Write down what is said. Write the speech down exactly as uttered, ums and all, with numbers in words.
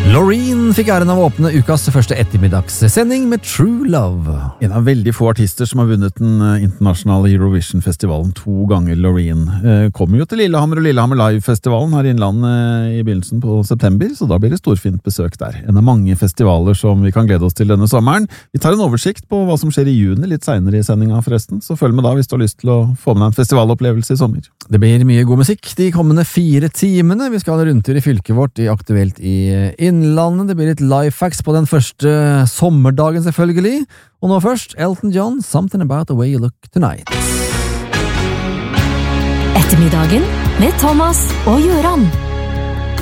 Loreen fikk æren av å åpne ukas første ettermiddagssending med True Love. En av veldig få artister som har vunnet den internasjonale Eurovision-festivalen to ganger, Loreen. Kommer jo til Lillehammer og Lillehammer Live-festivalen her i Innlandet i begynnelsen på september, så da blir det storfint besøk der. En av mange festivaler som vi kan glede oss til denne sommeren. Vi tar en oversikt på hva som skjer i juni litt senere i sendinga forresten, så følg med da hvis du har lyst til å få med deg en festivalopplevelse i sommer. Det blir mye god musikk de kommende fire timene. Vi skal ha rundtur i fylket vårt i Aktuelt i Innlandet. Det blir litt lifehacks på den første sommerdagen selvfølgelig. Og nå først, Elton John, Something About The Way You Look Tonight. Ettermiddagen med Thomas og Jøran.